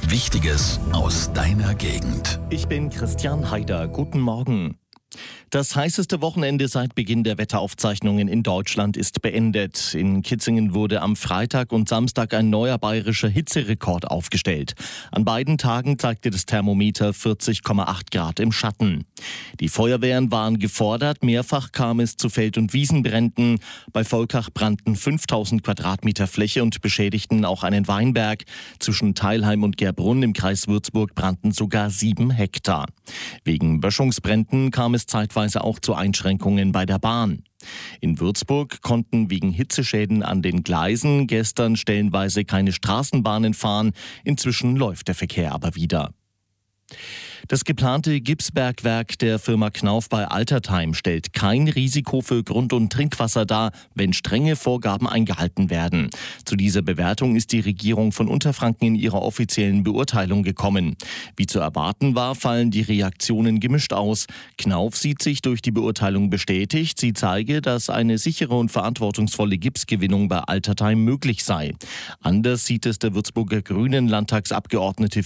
Wichtiges aus deiner Gegend. Ich bin Christian Haider. Guten Morgen. Das heißeste Wochenende seit Beginn der Wetteraufzeichnungen in Deutschland ist beendet. In Kitzingen wurde am Freitag und Samstag ein neuer bayerischer Hitzerekord aufgestellt. An beiden Tagen zeigte das Thermometer 40,8 Grad im Schatten. Die Feuerwehren waren gefordert. Mehrfach kam es zu Feld- und Wiesenbränden. Bei Volkach brannten 5000 Quadratmeter Fläche und beschädigten auch einen Weinberg. Zwischen Teilheim und Gerbrunn im Kreis Würzburg brannten sogar 7 Hektar. Wegen Böschungsbränden kam es zeitweise auch zu Einschränkungen bei der Bahn. In Würzburg konnten wegen Hitzeschäden an den Gleisen gestern stellenweise keine Straßenbahnen fahren. Inzwischen läuft der Verkehr aber wieder. Das geplante Gipsbergwerk der Firma Knauf bei Altertheim stellt kein Risiko für Grund- und Trinkwasser dar, wenn strenge Vorgaben eingehalten werden. Zu dieser Bewertung ist die Regierung von Unterfranken in ihrer offiziellen Beurteilung gekommen. Wie zu erwarten war, fallen die Reaktionen gemischt aus. Knauf sieht sich durch die Beurteilung bestätigt. Sie zeige, dass eine sichere und verantwortungsvolle Gipsgewinnung bei Altertheim möglich sei. Anders sieht es der Würzburger Grünen Landtagsabgeordnete